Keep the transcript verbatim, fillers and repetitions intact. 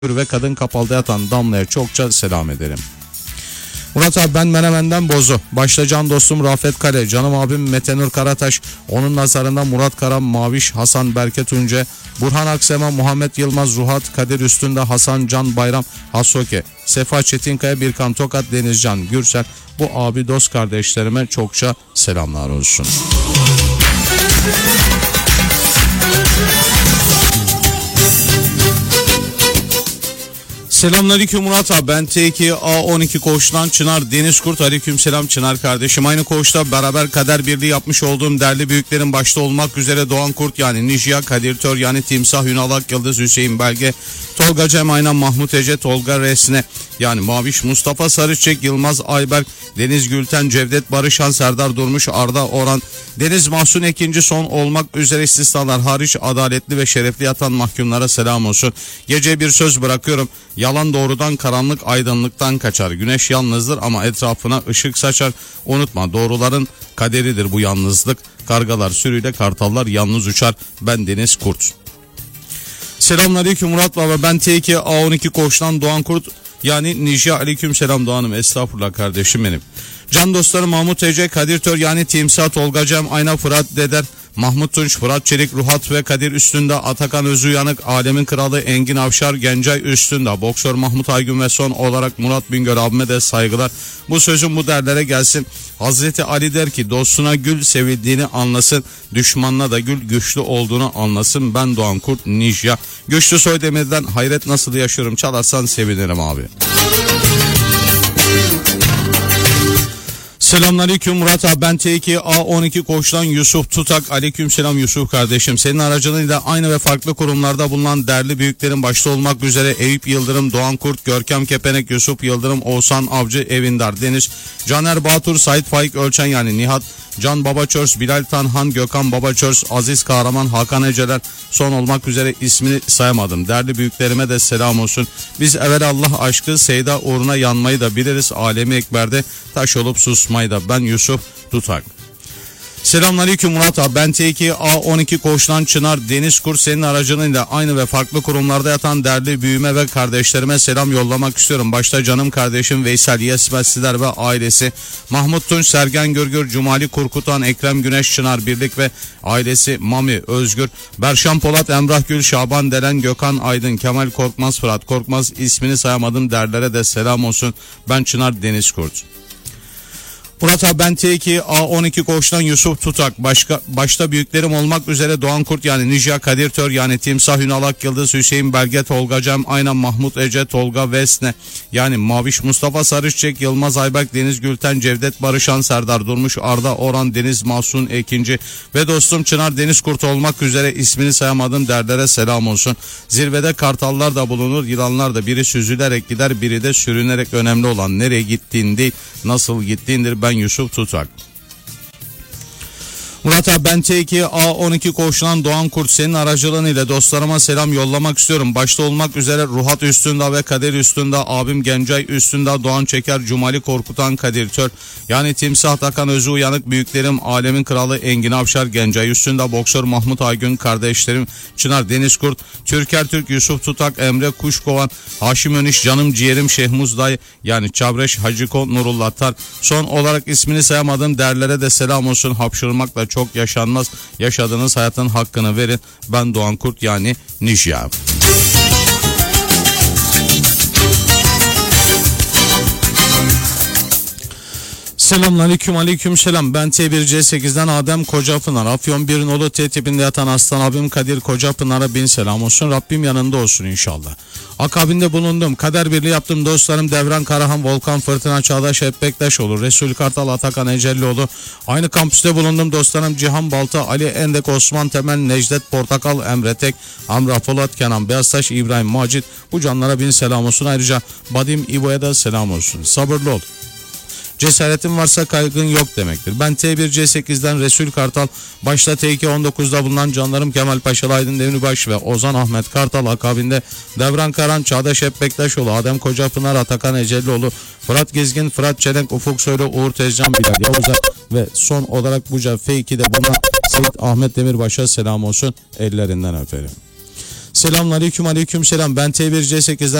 ve kadın kapalıda yatan Damla'ya çokça selam ederim. Murat abi, ben Menemen'den Bozu. Başta can dostum Rafet Kale, canım abim Metenur Karataş, onun nazarında Murat Karam, Maviş, Hasan Berke Tunce, Burhan Aksema, Muhammed Yılmaz, Ruhat, Kadir Üstünde, Hasan Can Bayram, Hasoke, Sefa Çetinkaya, Birkan Tokat, Denizcan Gürsel, bu abi dost kardeşlerime çokça selamlar olsun. Selamünaleyküm Murat abi, ben T iki A on iki koğuştan Çınar Deniz Kurt. Aleykümselam Çınar kardeşim. Aynı koğuşta beraber kader birliği yapmış olduğum değerli büyüklerin başta olmak üzere Doğan Kurt yani Nijya, Kadir Tör yani Timsah, Ünal Ak Yıldız, Hüseyin Belge, Tolga Cem Aynan, Mahmut Ece, Tolga Resne yani Maviş, Mustafa Sarıçek, Yılmaz Ayberk, Deniz Gülten, Cevdet Barışan, Serdar Durmuş, Arda Orhan, Deniz Mahsun ikinci son olmak üzere istisnalar hariç adaletli ve şerefli yatan mahkumlara selam olsun. Gece bir söz bırakıyorum. Yalan doğrudan, karanlık aydınlıktan kaçar. Güneş yalnızdır ama etrafına ışık saçar. Unutma, doğruların kaderidir bu yalnızlık. Kargalar sürüyle, kartallar yalnız uçar. Ben Deniz Kurt. Selamünaleyküm Murat baba, ben T iki A on iki koğuştan Doğan Kurt yani Nijya. Aleykümselam Doğan'ım, estağfurullah kardeşim benim. Can dostlarım Mahmut Ece, Kadir Tör yani Timsah, Tolga Cem Ayna, Fırat Deder, Mahmut Tunç, Fırat Çelik, Ruhat ve Kadir Üstünde, Atakan Özüyanık, Alemin Kralı Engin Avşar, Gencay Üstünde, Boksör Mahmut Aygün ve son olarak Murat Bingöl abime de saygılar. Bu sözüm bu derlere gelsin. Hazreti Ali der ki, dostuna gül sevildiğini anlasın, düşmanına da gül güçlü olduğunu anlasın. Ben Doğan Kurt Nijya. Güçlü Soydemir'den hayret nasıl yaşıyorum çalarsan sevinirim abi. Selamünaleyküm Murat abi, ben T iki A on iki koğuştan Yusuf Tutak. Aleykümselam Yusuf kardeşim. Senin aracılığıyla aynı ve farklı kurumlarda bulunan değerli büyüklerin başta olmak üzere Eyüp Yıldırım, Doğan Kurt, Görkem Kepenek, Yusuf Yıldırım, Oğuzhan Avcı, Evindar Deniz, Caner Batur, Sait Faik Ölçen yani Nihat, Can Babaçörs, Bilal Tanhan, Gökhan Babaçörs, Aziz Kahraman, Hakan Eceler son olmak üzere ismini sayamadım. Değerli büyüklerime de selam olsun. Biz evvelallah aşkı Seyda uğruna yanmayı da biliriz. Alemi Ekber'de taş olup susmayı da. Ben Yusuf Tutak. Selamünaleyküm Murat abi, ben T iki A on iki koğuştan Çınar Deniz Kurt. Senin aracılığıyla aynı ve farklı kurumlarda yatan değerli büyüme ve kardeşlerime selam yollamak istiyorum. Başta canım kardeşim Veysel Yesmezliler ve ailesi, Mahmut Tunç, Sergen Gürgür, Cumali Kurkutan, Ekrem Güneş, Çınar Birlik ve ailesi, Mami Özgür, Berşan Polat, Emrah Gül, Şaban Deren, Gökhan Aydın, Kemal Korkmaz, Fırat Korkmaz, ismini sayamadım derlere de selam olsun. Ben Çınar Deniz Kurt. Murat abi, ben T iki A on iki koğuştan Yusuf Tutak. Başka, başta büyüklerim olmak üzere Doğan Kurt yani Nijya, Kadir Tör yani Timsah, Ünal Ak Yıldız, Hüseyin Belge, Tolga Cem Aynan, Mahmut Ece, Tolga Vesne yani Maviş, Mustafa Sarıçek, Yılmaz Ayberk, Deniz Gülten, Cevdet Barışan, Serdar Durmuş, Arda Orhan, Deniz Mahsun ikinci ve dostum Çınar Deniz Kurt olmak üzere ismini sayamadım derlere selam olsun. Zirvede kartallar da bulunur, yılanlar da, biri süzülerek gider, biri de sürünerek. Önemli olan nereye gittiğin değil, nasıl gittiğindir. Ben Yusuf Tutak. Murat abi, ben T iki A on iki koğuştan Doğan Kurt. Senin aracılığıyla dostlarıma selam yollamak istiyorum. Başta olmak üzere Ruhat Üstünde ve Kadir Üstünde, abim Gencay Üstünde, Doğan Çeker, Cumali Korkutan, Kadir Tör yani Timsah, Takan Özü Uyanık, büyüklerim Alemin Kralı Engin Avşar, Gencay Üstünde, Boksör Mahmut Aygün, kardeşlerim Çınar Deniz Kurt, Türker Türk, Yusuf Tutak, Emre Kuşkovan, Haşim Öniş, canım ciğerim Şehmuz Dayı yani Çabreş, Haciko, Nurullah Tar. Son olarak ismini sayamadığım derlere de selam olsun. Hapşırmakla çok yaşanmaz. Yaşadığınız hayatın hakkını verin. Ben Doğan Kurt yani Nijya. Selamünaleyküm, aleyküm selam. Ben T bir C sekizden Adem Kocapınar. Afyon bir nolu T tipinde yatan aslan abim Kadir Kocapınar'a bin selam olsun. Rabbim yanında olsun inşallah. Akabinde bulundum. Kader birliği yaptım dostlarım Devran Karahan, Volkan Fırtına, Çağdaş Hep Bektaşoğlu, Resul Kartal, Atakan Ecellioğlu. Aynı kampüste bulundum dostlarım Cihan Balta, Ali Endek, Osman Temel, Necdet Portakal, Emre Tek, Amra Polat, Kenan Beyaztaş, İbrahim Macit. Bu canlara bin selam olsun. Ayrıca Badim İbo'ya da selam olsun. Sabırlı ol. Cesaretin varsa kaygın yok demektir. Ben T bir C sekizden Resul Kartal, başta T iki on dokuzda bulunan canlarım Kemal Paşalı, Aydın Demirbaş ve Ozan Ahmet Kartal, akabinde Devran Karan, Çağdaş Hep Bektaşoğlu, Adem Kocapınar, Atakan Ecellioğlu, Fırat Gezgin, Fırat Çelenk, Ufuk Soylu, Uğur Tezcan, Bilal Yavuz'a ve son olarak Buca F iki'de bulunan Seyit Ahmet Demirbaş'a selam olsun. Ellerinden öperim. Selamünaleyküm aleyküm selam. Ben T bir C sekizden